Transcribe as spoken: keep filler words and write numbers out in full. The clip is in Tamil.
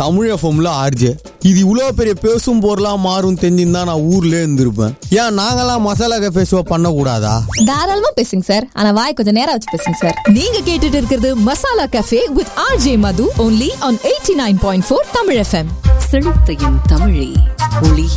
தமிழ் எஃப்எம்ல ஆர்ஜே. இது இவ்வளவு பெரிய பேசும் பொருளா மாறும் தெரிஞ்சிருந்தா நான் ஊர்ல இருந்திருப்பேன். ஏன் நாங்கெல்லாம் மசாலா கஃபே ஷோ பண்ண கூடாதா? தாராளமா பேசுங்க சார், ஆனா வாய் கொஞ்சம் நேரம் வச்சு பேசுங்க சார். நீங்க கேட்டுட்டு இருக்கிறது masala cafe with RJ Madhu only on eighty-nine point four Tamil FM. செழித்தையும் தமிழே ஒளி